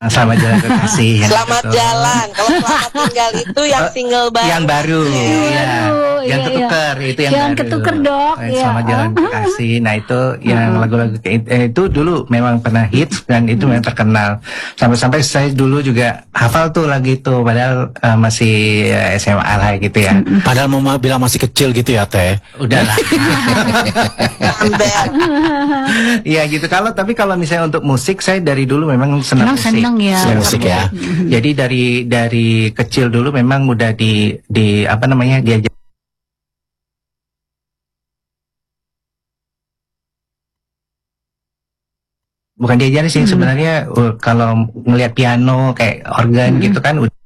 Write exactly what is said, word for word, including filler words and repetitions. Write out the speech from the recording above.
Selamat Jalan Kekasih. Selamat gitu. Jalan. Kalau Selamat Tinggal itu yang single baru. Yang baru, ya. ya. Yang iya, ketuker iya. itu yang, yang baru. ketuker dok. Selamat ya. Jalan Kekasih. Nah itu yang lagu-lagu eh, itu dulu memang pernah hits dan itu memang terkenal. Sampai-sampai saya dulu juga hafal tuh lagu itu. Padahal uh, masih uh, S M A lah gitu ya. Padahal mau bilang masih kecil gitu ya teh. Udahlah. Ya gitu. Kalau tapi kalau misalnya untuk musik saya dari dulu memang senang musik. Senang ya. Senang musik ya. Jadi dari dari kecil dulu memang udah di di apa namanya diajar. Bukan diajarin sih hmm. sebenarnya uh, kalau ngelihat piano kayak organ hmm. gitu kan